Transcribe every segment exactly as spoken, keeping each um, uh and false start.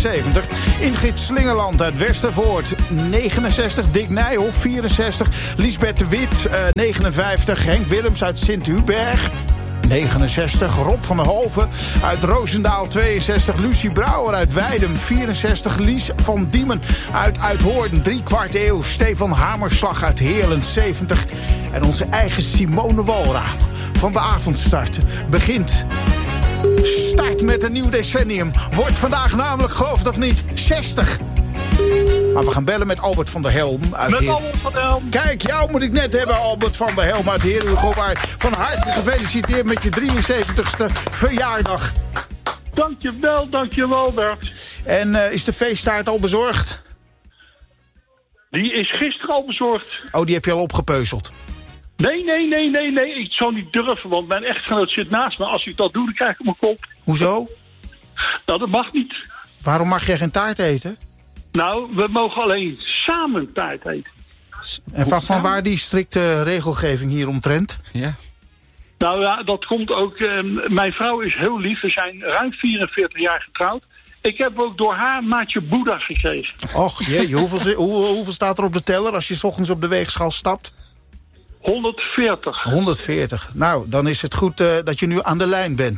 vierenzeventig. Ingrid Slingerland uit Westervoort, negenenzestig. Dick Nijhoff, vierenzestig. Liesbeth de Wit, uh, negenenvijftig. Henk Willems uit Sint-Huberg, negenenzestig. Rob van der Hoven uit Roosendaal, tweeënzestig. Lucie Brouwer uit Weidum, vierenzestig. Lies van Diemen uit Uithoorn, drie kwart eeuw. Stefan Hamerslag uit Heerlen, zeventig. En onze eigen Simone Walraaf van de avondstart begint. Start met een nieuw decennium. Wordt vandaag namelijk, geloof het of niet, zestig. Maar we gaan bellen met Albert van der Helm uit Met Heer... Albert van der Helm. Kijk, jou moet ik net hebben, Albert van der Helm uit Heer Hugo Waard. Van harte gefeliciteerd met je drieënzeventigste verjaardag. Dankjewel, dankjewel Bert. En uh, is de feesttaart al bezorgd? Die is gisteren al bezorgd. Oh, die heb je al opgepeuzeld. Nee, nee, nee, nee, nee. Ik zou niet durven, want mijn echtgenoot zit naast me. Als ik dat doe, dan krijg ik op mijn kop. Hoezo? Nou, dat mag niet. Waarom mag jij geen taart eten? Nou, we mogen alleen samen taart eten. En van, van waar die strikte regelgeving hier omtrent? Ja. Nou ja, dat komt ook... Uh, mijn vrouw is heel lief. We zijn ruim vierenveertig jaar getrouwd. Ik heb ook door haar maatje Boeddha gekregen. Och, jee, hoeveel, hoe, hoeveel staat er op de teller als je 's ochtends op de weegschaal stapt? honderdveertig. honderdveertig. Nou, dan is het goed uh, dat je nu aan de lijn bent.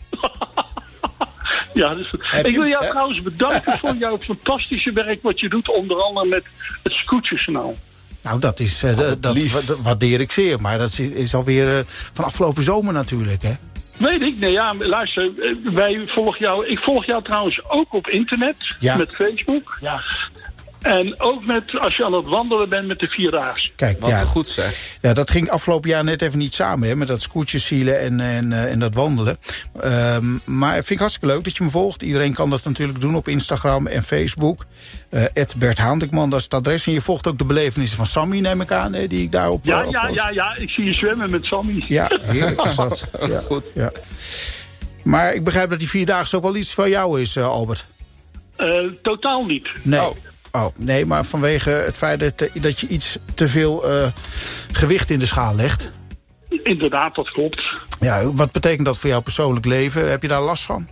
Ja, dus, ik wil jou trouwens bedanken voor jouw fantastische werk wat je doet. Onder andere met het Scootjesjournaal. Nou, dat is uh, dat, dat waardeer ik zeer. Maar dat is, is alweer uh, van afgelopen zomer natuurlijk, hè? Weet ik. Nee, ja, luister. Wij volgen jou. Ik volg jou trouwens ook op internet. Ja. Met Facebook. Ja. En ook met, als je aan het wandelen bent met de Vierdaagse. Kijk, wat ja, goed zeg. Ja, dat ging afgelopen jaar net even niet samen, hè, met dat scootjesielen en, en, en dat wandelen. Um, maar vind ik hartstikke leuk dat je me volgt. Iedereen kan dat natuurlijk doen op Instagram en Facebook. Uh, Bert Haandekman, dat is het adres. En je volgt ook de belevenissen van Sammy, neem ik aan, hè, die ik daarop ja, uh, ja, ja, ja, ik zie je zwemmen met Sammy. Ja, heerlijk is dat. Wat ja, goed. Ja. Maar ik begrijp dat die Vierdaagse ook wel iets van jou is, uh, Albert. Uh, totaal niet. Nee. Oh. Oh, nee, maar vanwege het feit dat, dat je iets te veel uh, gewicht in de schaal legt. Inderdaad, dat klopt. Ja, wat betekent dat voor jouw persoonlijk leven? Heb je daar last van?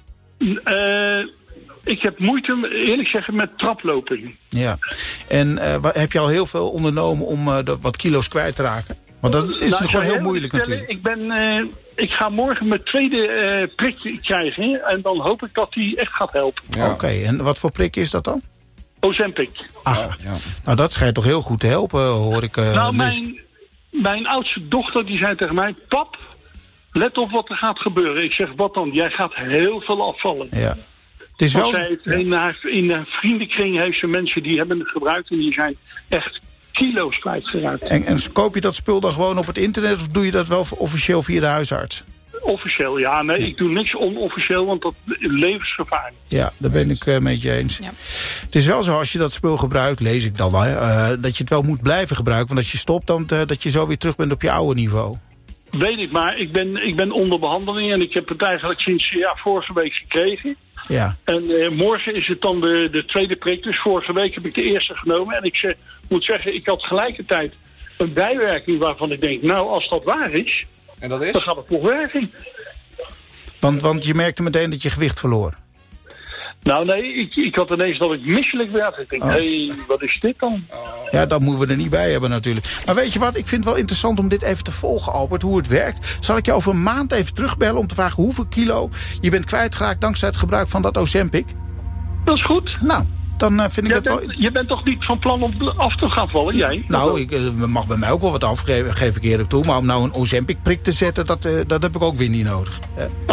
Uh, ik heb moeite, eerlijk zeggen, met traplopen. Ja, en uh, heb je al heel veel ondernomen om uh, de, wat kilo's kwijt te raken? Want dat is nou, gewoon heel, heel moeilijk natuurlijk. Ik, ben, uh, ik ga morgen mijn tweede uh, prik krijgen. En dan hoop ik dat die echt gaat helpen. Ja. Oké, okay, en wat voor prik is dat dan? Ozempic. Ah, ja. Nou dat schijnt toch heel goed te helpen, hoor ik. Uh, nou, mijn, mijn oudste dochter die zei tegen mij... Pap, let op wat er gaat gebeuren. Ik zeg, wat dan? Jij gaat heel veel afvallen. Ja. Het is wel... Zij, in, haar, in haar vriendenkring heeft ze mensen die hebben het gebruikt... en die zijn echt kilo's kwijtgeraakt. En, en koop je dat spul dan gewoon op het internet... of doe je dat wel officieel via de huisarts? Officieel, ja. Nee, ik doe niks onofficieel, want dat is levensgevaarlijk. Ja, daar ben ik uh, met je eens. Ja. Het is wel zo, als je dat spul gebruikt, lees ik dan wel... Uh, dat je het wel moet blijven gebruiken. Want als je stopt, dan uh, dat je zo weer terug bent op je oude niveau. Weet ik, maar ik ben, ik ben onder behandeling... en ik heb het eigenlijk sinds ja, vorige week gekregen. Ja. En uh, morgen is het dan de, de tweede prik. Dus vorige week heb ik de eerste genomen. En ik zeg, moet zeggen, ik had tegelijkertijd een bijwerking waarvan ik denk... nou, als dat waar is... En dat is? Dan gaat het nog werken. Want, want je merkte meteen dat je gewicht verloor? Nou nee, ik, ik had ineens dat ik misselijk werd. Ik denk, hé, oh. hey, wat is dit dan? Ja, dat moeten we er niet bij hebben natuurlijk. Maar weet je wat, ik vind het wel interessant om dit even te volgen, Albert, hoe het werkt. Zal ik je over een maand even terugbellen om te vragen hoeveel kilo je bent kwijtgeraakt dankzij het gebruik van dat Ozempic? Dat is goed. Nou, dan uh, vind ik jij dat bent, wel... Je bent toch niet van plan om af te gaan vallen, jij? Nou, ik uh, mag bij mij ook wel wat afgeven, geef ik eerlijk toe. Maar om nou een Ozempic-prik te zetten, dat, uh, dat heb ik ook weer niet nodig. Uh.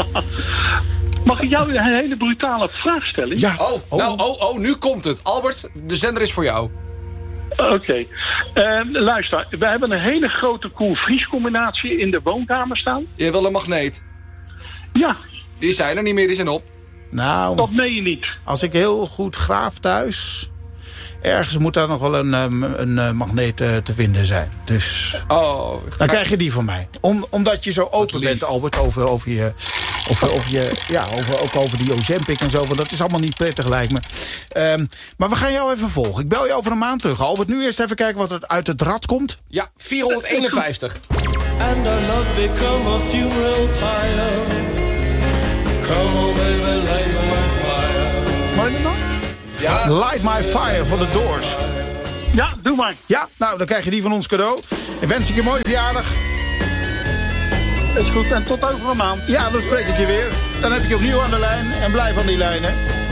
Mag ik jou een hele brutale vraag stellen? Ja. Oh, oh. Nou, oh, oh, nu komt het. Albert, de zender is voor jou. Oké. Okay. Uh, luister, we hebben een hele grote koelvriescombinatie in de woonkamer staan. Je wil een magneet? Ja. Die zijn er niet meer, die zijn op. Nou, dat meen je niet. Als ik heel goed graaf thuis... ergens moet daar nog wel een, een, een magneet uh, te vinden zijn. Dus oh, dan krijg je die van mij. Om, omdat je zo open bent, Albert, over, over je... Over, over je ja, over, ook over die Ozempic en zo. Want dat is allemaal niet prettig, lijkt me. Um, maar we gaan jou even volgen. Ik bel je over een maand terug. Albert, nu eerst even kijken wat er uit het rad komt. Ja, vierhonderdeenenvijftig. And our love become a funeral pyre. Come on, baby, light my fire. Mooi nummer? Ja. Light My Fire van de Doors. Ja, doe maar. Ja, nou, dan krijg je die van ons cadeau. En wens ik je een mooie verjaardag. Is goed, en tot over een maand. Ja, dan spreek ik je weer. Dan heb ik je opnieuw aan de lijn. En blijf aan die lijn, hè.